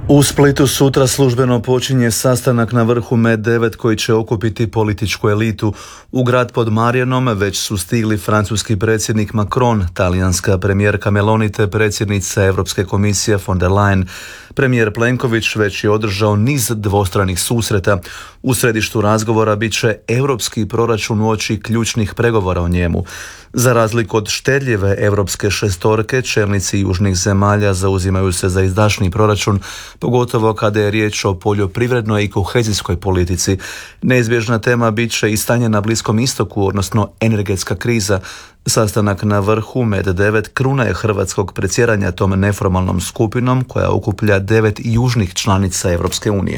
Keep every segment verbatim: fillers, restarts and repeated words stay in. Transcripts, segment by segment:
U Splitu sutra službeno počinje sastanak na vrhu M devet koji će okupiti političku elitu. U grad pod Marijanom već su stigli francuski predsjednik Macron, talijanska premijerka Meloni te predsjednica Europske komisije von der Leyen. Premijer Plenković već je održao niz dvostranih susreta. U središtu razgovora bit će europski proračun uoči ključnih pregovora o njemu. Za razliku od štedljive europske šestorke, čelnici južnih zemalja zauzimaju se za izdašniji proračun, pogotovo kada je riječ o poljoprivrednoj i kohezijskoj politici. Neizbježna tema bit će i stanje na Bliskom istoku, odnosno energetska kriza. Sastanak na vrhu M devet kruna je hrvatskog predsjedanja tom neformalnom skupinom koja okuplja devet južnih članica Europske unije.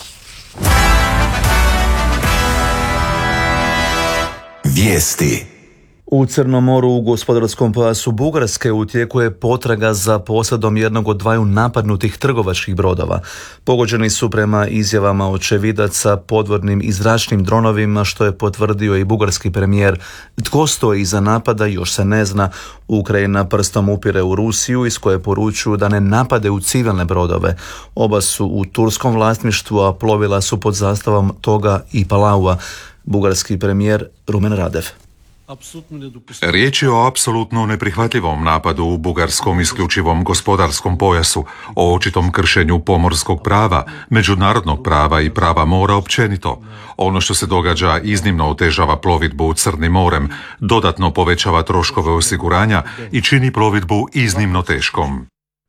Vijesti. U Crnom moru u gospodarskom pojasu Bugarske u tijeku je potraga za posadom jednog od dvaju napadnutih trgovačkih brodova. Pogođeni su prema izjavama očevidaca podvodnim i zračnim dronovima, što je potvrdio i bugarski premijer. Tko stoji iza napada još se ne zna. Ukrajina prstom upire u Rusiju iz koje poručuju da ne napade u civilne brodove. Oba su u turskom vlasništvu, a plovila su pod zastavom toga i Palaua. Bugarski premijer Rumen Radev. Riječ je o apsolutno neprihvatljivom napadu u bugarskom isključivom gospodarskom pojasu, o očitom kršenju pomorskog prava, međunarodnog prava i prava mora općenito. Ono što se događa iznimno otežava plovidbu Crnim morem, dodatno povećava troškove osiguranja i čini plovidbu iznimno teškom.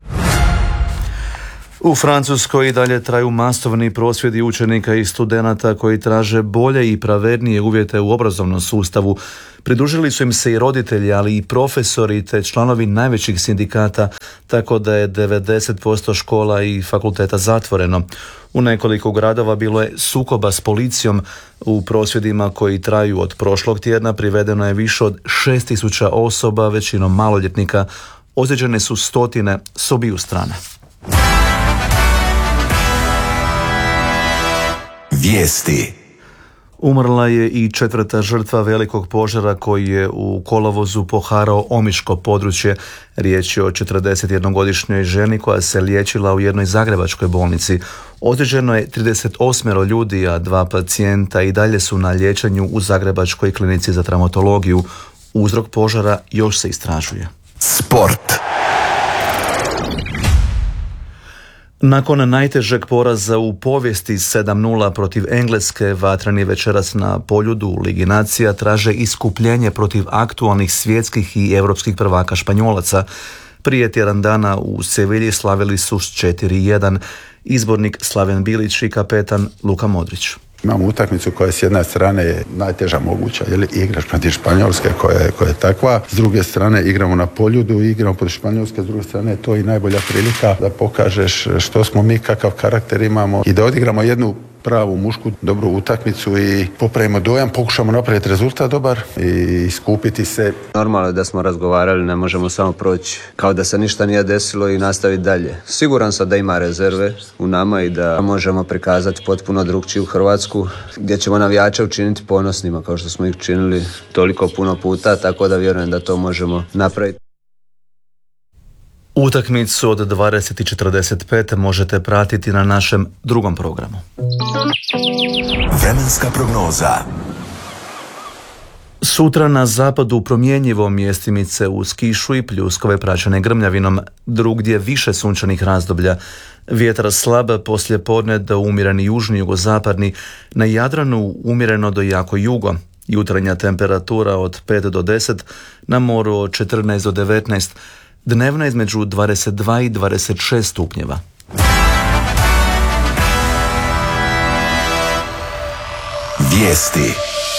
U Francuskoj i dalje traju masovni prosvjedi učenika i studenata koji traže bolje i pravednije uvjete u obrazovnom sustavu. Pridružili su im se i roditelji, ali i profesori te članovi najvećih sindikata, tako da je devedeset posto škola i fakulteta zatvoreno. U nekoliko gradova bilo je sukoba s policijom. U prosvjedima koji traju od prošlog tjedna privedeno je više od šest tisuća osoba, većinom maloljetnika. Ozlijeđene su stotine s obiju strana. Vijesti. Umrla je i četvrta žrtva velikog požara koji je u kolovozu poharao Omiško područje. Riječ je o četrdesetjednogodišnjoj ženi koja se liječila u jednoj zagrebačkoj bolnici. Ozlijeđeno je trideset osam ljudi, a dva pacijenta i dalje su na liječenju u Zagrebačkoj klinici za traumatologiju. Uzrok požara još se istražuje. Sport. Nakon najtežeg poraza u povijesti sedam nula protiv Engleske, vatreni večeras na Poljudu u Ligi nacija traže iskupljenje protiv aktualnih svjetskih i europskih prvaka Španjolaca. Prije tjedan dana u Sevilji slavili su s četiri jedan. Izbornik Slaven Bilić i kapetan Luka Modrić. Imamo utakmicu koja s jedne strane je najteža moguća, jer igraš protiv Španjolske koja je, koja je takva. S druge strane igramo na Poljudu, igramo protiv Španjolske, s druge strane to je i najbolja prilika da pokažeš što smo mi, kakav karakter imamo i da odigramo jednu pravu mušku, dobru utakmicu i popravimo dojam, pokušamo napraviti rezultat dobar i iskupiti se. Normalno je da smo razgovarali, ne možemo samo proći kao da se ništa nije desilo i nastaviti dalje. Siguran sam da ima rezerve u nama i da možemo prikazati potpuno drugčiju Hrvatsku, gdje ćemo navijače učiniti ponosnima kao što smo ih činili toliko puno puta, tako da vjerujem da to možemo napraviti. Utakmicu od dvadeset i četrdeset pet možete pratiti na našem drugom programu. Vremenska prognoza. Sutra na zapadu promjenjivo, mjestimice uz kišu i pljuskove praćene grmljavinom, drugdje više sunčanih razdoblja. Vjetar slab, poslije podne do umjereni južni jugozapadni, na Jadranu umjereno do jako jugo. Jutarnja temperatura od pet do deset, na moru od četrnaest do devetnaest, dnevna između dvadeset dva i dvadeset šest stupnjeva. Vijesti.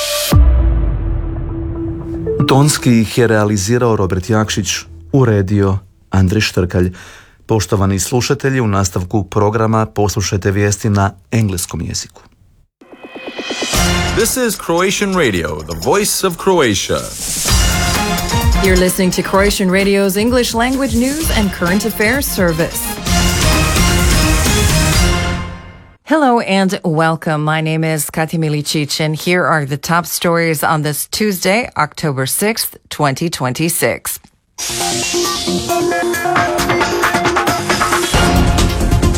Tonski ih je realizirao Robert Jakšić, uredio Andrej Štrkalj. Poštovani slušatelji, u nastavku programa poslušajte vijesti na engleskom jeziku. This is Croatian Radio, the voice of Croatia. You're listening to Croatian Radio's English language news and current affairs service. Hello and welcome. My name is Kati Milicic, and here are the top stories on this Tuesday, October sixth, twenty twenty-six. The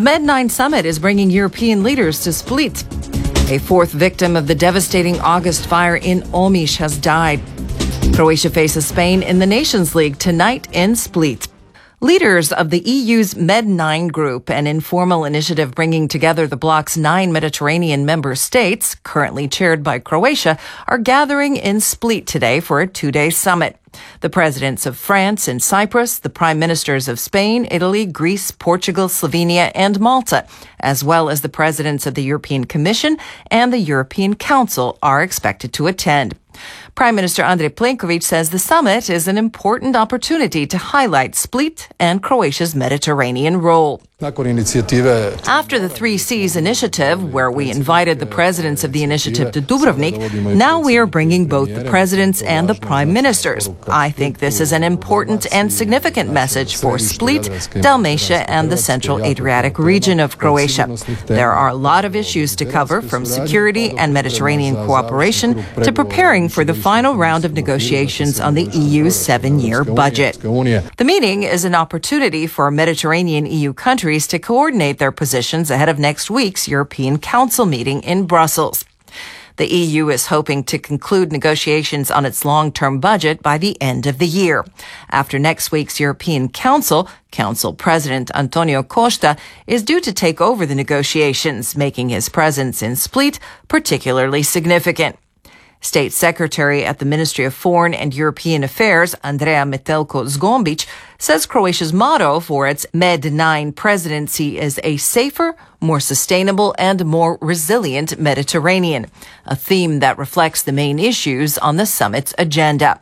Med nine summit is bringing European leaders to Split. A fourth victim of the devastating August fire in Omiš has died. Croatia faces Spain in the Nations League tonight in Split. Leaders of the E U's Med nine group, an informal initiative bringing together the bloc's nine Mediterranean member states, currently chaired by Croatia, are gathering in Split today for a two-day summit. The presidents of France and Cyprus, the prime ministers of Spain, Italy, Greece, Portugal, Slovenia, and Malta, as well as the presidents of the European Commission and the European Council are expected to attend. Prime Minister Andrej Plenković says the summit is an important opportunity to highlight Split and Croatia's Mediterranean role. After the Three Seas initiative, where we invited the presidents of the initiative to Dubrovnik, now we are bringing both the presidents and the prime ministers. I think this is an important and significant message for Split, Dalmatia, and the Central Adriatic region of Croatia. There are a lot of issues to cover, from security and Mediterranean cooperation to preparing for the final round of negotiations on the E U's seven-year budget. The meeting is an opportunity for Mediterranean E U countries to coordinate their positions ahead of next week's European Council meeting in Brussels. The E U is hoping to conclude negotiations on its long-term budget by the end of the year. After next week's European Council, Council President Antonio Costa is due to take over the negotiations, making his presence in Split particularly significant. State Secretary at the Ministry of Foreign and European Affairs, Andrea Metelko-Zgombic, says Croatia's motto for its Med nine presidency is a safer, more sustainable, and more resilient Mediterranean, a theme that reflects the main issues on the summit's agenda.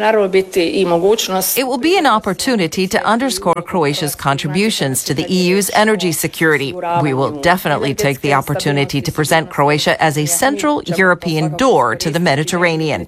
It will be an opportunity to underscore Croatia's contributions to the E U's energy security. We will definitely take the opportunity to present Croatia as a central European door to the Mediterranean.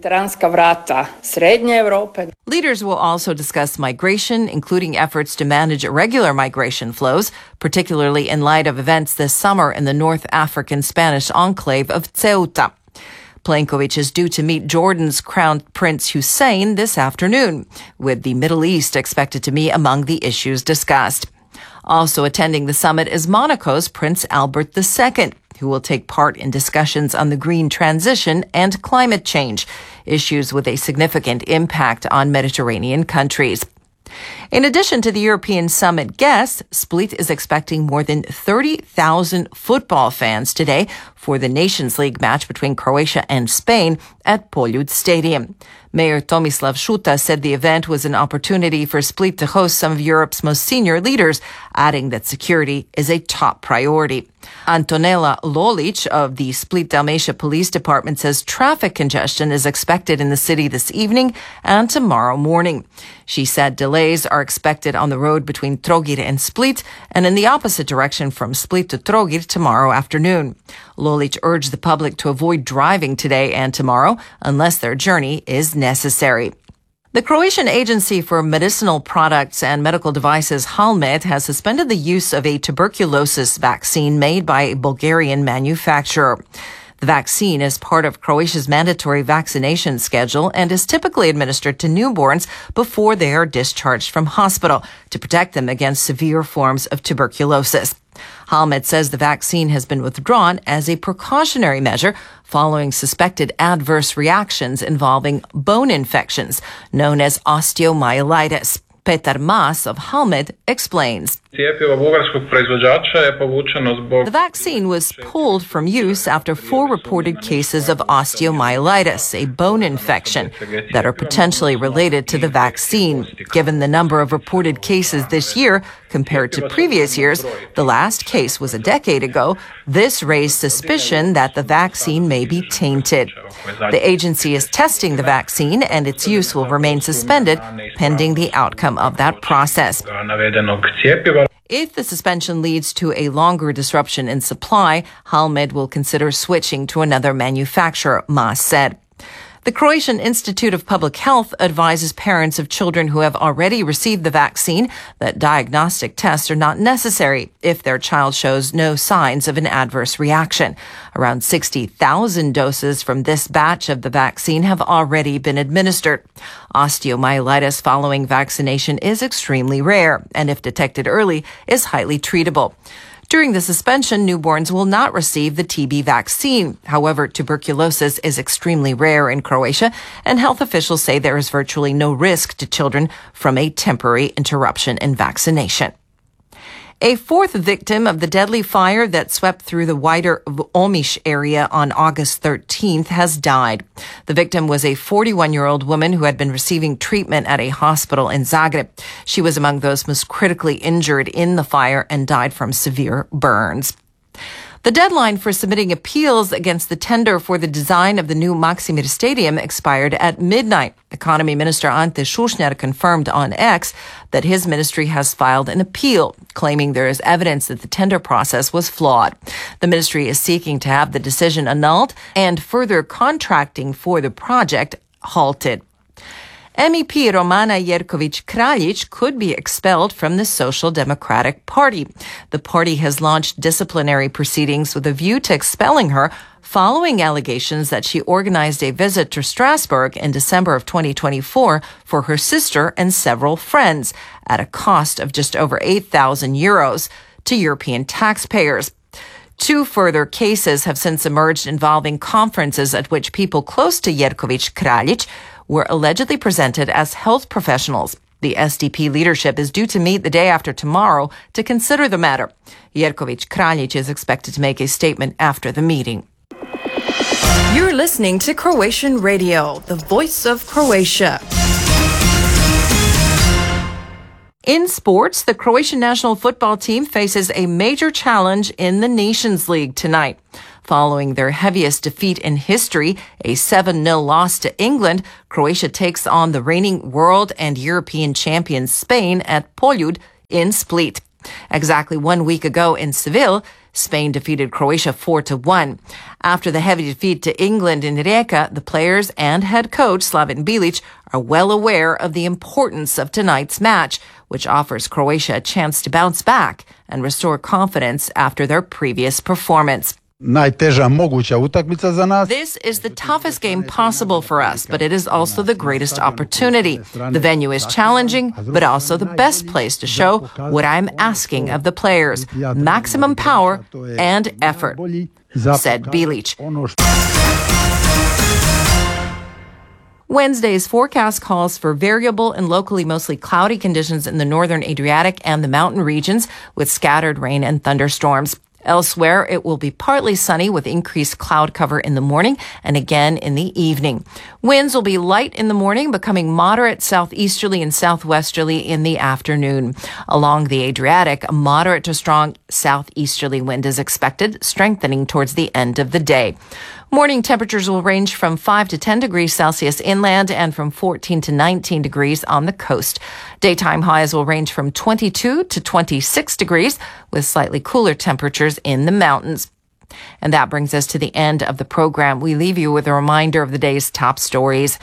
Leaders will also discuss migration, including efforts to manage irregular migration flows, particularly in light of events this summer in the North African Spanish enclave of Ceuta. Plenković is due to meet Jordan's Crown Prince Hussein this afternoon, with the Middle East expected to be among the issues discussed. Also attending the summit is Monaco's Prince Albert the Second, who will take part in discussions on the green transition and climate change, issues with a significant impact on Mediterranean countries. In addition to the European summit guests, Split is expecting more than thirty thousand football fans today for the Nations League match between Croatia and Spain at Poljud Stadium. Mayor Tomislav Šuta said the event was an opportunity for Split to host some of Europe's most senior leaders, adding that security is a top priority. Antonella Lolic of the Split Dalmatia Police Department says traffic congestion is expected in the city this evening and tomorrow morning. She said delays are expected on the road between Trogir and Split and in the opposite direction from Split to Trogir tomorrow afternoon. Lolic urged the public to avoid driving today and tomorrow unless their journey is necessary. The Croatian Agency for Medicinal Products and Medical Devices, Halmed, has suspended the use of a tuberculosis vaccine made by a Bulgarian manufacturer. The vaccine is part of Croatia's mandatory vaccination schedule and is typically administered to newborns before they are discharged from hospital to protect them against severe forms of tuberculosis. Halmed says the vaccine has been withdrawn as a precautionary measure following suspected adverse reactions involving bone infections, known as osteomyelitis. Petar Mas of Halmed explains. The vaccine was pulled from use after four reported cases of osteomyelitis, a bone infection, that are potentially related to the vaccine. Given the number of reported cases this year compared to previous years, the last case was a decade ago, this raised suspicion that the vaccine may be tainted. The agency is testing the vaccine and its use will remain suspended pending the outcome of that process. If the suspension leads to a longer disruption in supply, Halmed will consider switching to another manufacturer, Mas said. The Croatian Institute of Public Health advises parents of children who have already received the vaccine that diagnostic tests are not necessary if their child shows no signs of an adverse reaction. Around sixty thousand doses from this batch of the vaccine have already been administered. Osteomyelitis following vaccination is extremely rare and, if detected early, is highly treatable. During the suspension, newborns will not receive the T B vaccine. However, tuberculosis is extremely rare in Croatia, and health officials say there is virtually no risk to children from a temporary interruption in vaccination. A fourth victim of the deadly fire that swept through the wider Omiš area on August thirteenth has died. The victim was a forty-one-year-old woman who had been receiving treatment at a hospital in Zagreb. She was among those most critically injured in the fire and died from severe burns. The deadline for submitting appeals against the tender for the design of the new Maksimir Stadium expired at midnight. Economy Minister Ante Šušnjar confirmed on X that his ministry has filed an appeal, claiming there is evidence that the tender process was flawed. The ministry is seeking to have the decision annulled and further contracting for the project halted. M E P Romana Jerković-Kraljić could be expelled from the Social Democratic Party. The party has launched disciplinary proceedings with a view to expelling her following allegations that she organized a visit to Strasbourg in December of twenty twenty-four for her sister and several friends at a cost of just over eight thousand euros to European taxpayers. Two further cases have since emerged involving conferences at which people close to Jerković-Kraljić were allegedly presented as health professionals. The S D P leadership is due to meet the day after tomorrow to consider the matter. Jerković-Kraljić is expected to make a statement after the meeting. You're listening to Croatian Radio, the voice of Croatia. In sports, the Croatian national football team faces a major challenge in the Nations League tonight. Following their heaviest defeat in history, a seven nil loss to England, Croatia takes on the reigning world and European champions Spain at Poljud in Split. Exactly one week ago in Seville, Spain defeated Croatia four to one. After the heavy defeat to England in Rijeka, the players and head coach Slaven Bilic are well aware of the importance of tonight's match, which offers Croatia a chance to bounce back and restore confidence after their previous performance. Najteža moguća utakmica za nas. This is the toughest game possible for us, but it is also the greatest opportunity. The venue is challenging, but also the best place to show what I'm asking of the players: maximum power and effort, said Bilic. Wednesday's forecast calls for variable and locally mostly cloudy conditions in the northern Adriatic and the mountain regions, with scattered rain and thunderstorms. Elsewhere, it will be partly sunny with increased cloud cover in the morning and again in the evening. Winds will be light in the morning, becoming moderate southeasterly and southwesterly in the afternoon. Along the Adriatic, a moderate to strong southeasterly wind is expected, strengthening towards the end of the day. Morning temperatures will range from five to ten degrees Celsius inland and from fourteen to nineteen degrees on the coast. Daytime highs will range from twenty-two to twenty-six degrees, with slightly cooler temperatures in the mountains. And that brings us to the end of the program. We leave you with a reminder of the day's top stories.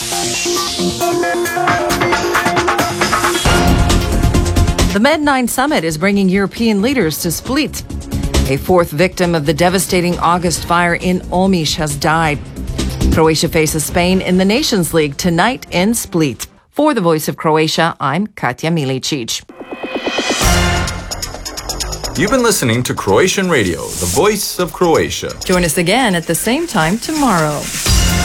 The Med nine summit is bringing European leaders to Split. A fourth victim of the devastating August fire in Omiš has died. Croatia faces Spain in the Nations League tonight in Split. For the Voice of Croatia, I'm Katja Milicic. You've been listening to Croatian Radio, the voice of Croatia. Join us again at the same time tomorrow.